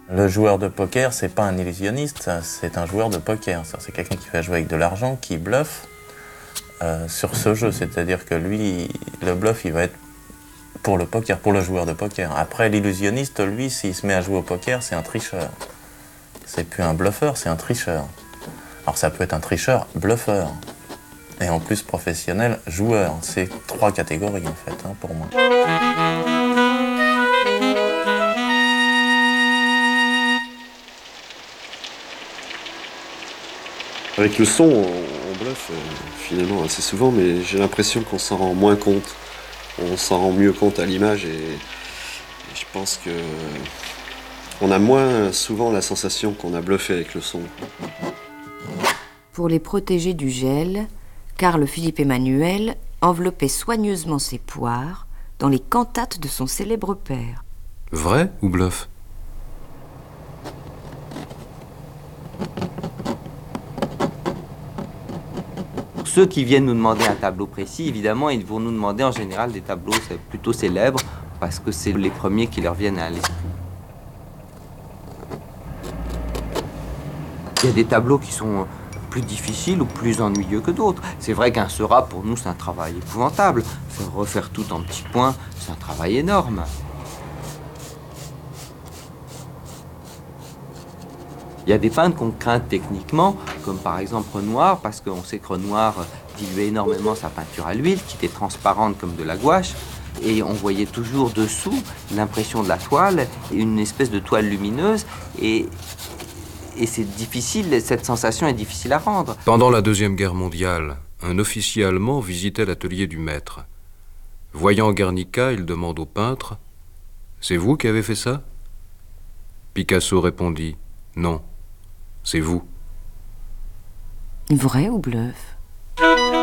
Le joueur de poker, c'est pas un illusionniste, c'est un joueur de poker. C'est quelqu'un qui va jouer avec de l'argent, qui bluffe sur ce jeu. C'est-à-dire que lui, le bluff, il va être pour le poker, pour le joueur de poker. Après, l'illusionniste, lui, s'il se met à jouer au poker, c'est un tricheur. C'est plus un bluffeur, c'est un tricheur. Alors ça peut être un tricheur bluffeur. Et en plus professionnel, joueur. C'est 3 catégories en fait, pour moi. Avec le son, on bluffe finalement assez souvent, mais j'ai l'impression qu'on s'en rend moins compte. On s'en rend mieux compte à l'image et je pense que on a moins souvent la sensation qu'on a bluffé avec le son. Pour les protéger du gel, Carl Philippe Emmanuel enveloppait soigneusement ses poires dans les cantates de son célèbre père. Vrai ou bluff? Pour ceux qui viennent nous demander un tableau précis, évidemment, ils vont nous demander en général des tableaux plutôt célèbres parce que c'est les premiers qui leur viennent à l'esprit. Il y a des tableaux qui sont plus difficiles ou plus ennuyeux que d'autres. C'est vrai qu'un Seurat, pour nous, c'est un travail épouvantable. Refaire tout en petits points, c'est un travail énorme. Il y a des peintres qu'on craint techniquement, comme par exemple Renoir, parce qu'on sait que Renoir diluait énormément sa peinture à l'huile, qui était transparente comme de la gouache, et on voyait toujours dessous l'impression de la toile, une espèce de toile lumineuse, et c'est difficile, cette sensation est difficile à rendre. Pendant la Deuxième Guerre mondiale, un officier allemand visitait l'atelier du maître. Voyant Guernica, il demande au peintre « C'est vous qui avez fait ça ?» Picasso répondit « Non, c'est vous. » Vrai ou bluff?